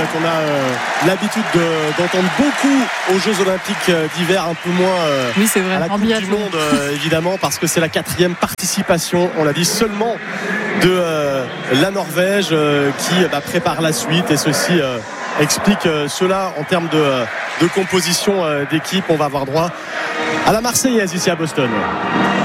qu'on a l'habitude d'entendre beaucoup aux Jeux Olympiques d'hiver, un peu moins oui, c'est vrai, à la Coupe du Monde évidemment, parce que c'est la 4e participation, on l'a dit, seulement de la Norvège qui prépare la suite, et ceci explique cela en termes de composition d'équipe. On va avoir droit à la Marseillaise ici à Boston.